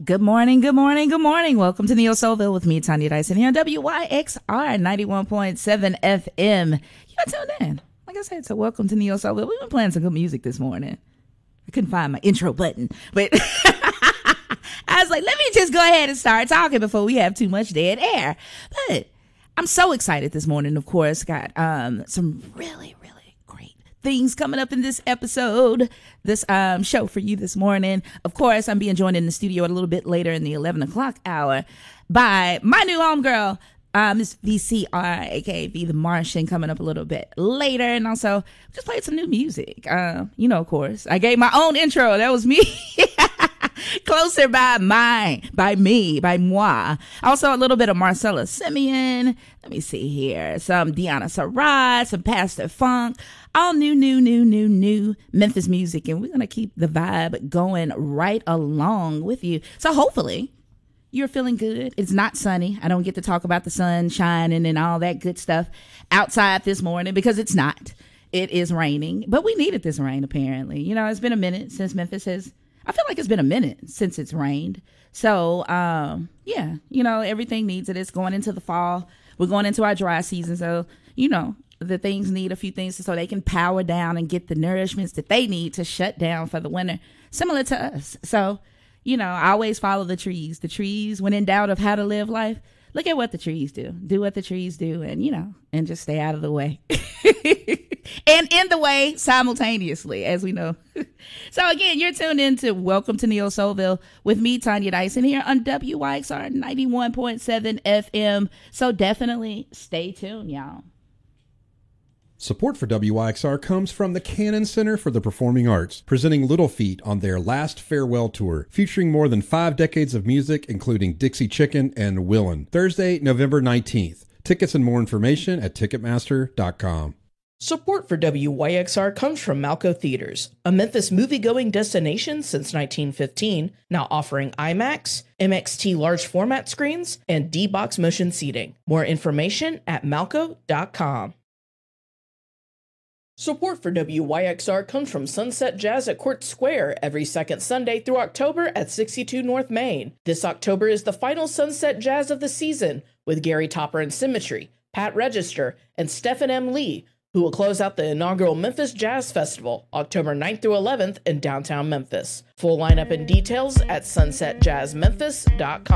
Good morning, good morning, good morning. Welcome to Neo Soulville with me, Tanya Dyson, here on WYXR 91.7 FM. You're tuned in. Like I said, so welcome to Neo Soulville. We've been playing some good music this morning. I couldn't find my intro button, but I was like, let me just go ahead and start talking before we have too much dead air. But I'm so excited this morning, of course. Got some really great things coming up in this episode, this show for you this morning. Of course, I'm being joined in the studio a little bit later in the 11 o'clock hour by my new homegirl, Miss VCR, aka V the Martian, coming up a little bit later. And also just played some new music. Of course, I gave my own intro. That was me. Closer by moi. Also a little bit of Marcella Simeon. Let me see here. Some Deanna Sarai, some Pastor Funk. All new Memphis music. And we're going to keep the vibe going right along with you. So hopefully you're feeling good. It's not sunny. I don't get to talk about the sun shining and all that good stuff outside this morning because it's not. It is raining. But we needed this rain, apparently. You know, it's been a minute since Memphis has... I feel like it's been a minute since it's rained. So, everything needs it. It's going into the fall. We're going into our dry season. So, the things need a few things so they can power down and get the nourishments that they need to shut down for the winter, similar to us. So, I always follow the trees. The trees, when in doubt of how to live life, look at what the trees do. Do what the trees do and just stay out of the way. And in the way simultaneously, as we know. So again, you're tuned in to Welcome to Neo Soulville with me, Tanya Dyson, here on WYXR 91.7 FM. So definitely stay tuned, y'all. Support for WYXR comes from the Cannon Center for the Performing Arts, presenting Little Feat on their last farewell tour, featuring more than 5 decades of music, including Dixie Chicken and Willin'. Thursday, November 19th. Tickets and more information at Ticketmaster.com. Support for WYXR comes from Malco Theaters, a Memphis movie-going destination since 1915, now offering IMAX, MXT large format screens, and D-Box motion seating. More information at Malco.com. Support for WYXR comes from Sunset Jazz at Court Square every second Sunday through October at 62 North Main. This October is the final Sunset Jazz of the season with Gary Topper and Symmetry, Pat Register, and Stephen M. Lee, who will close out the inaugural Memphis Jazz Festival, October 9th through 11th in downtown Memphis. Full lineup and details at sunsetjazzmemphis.com.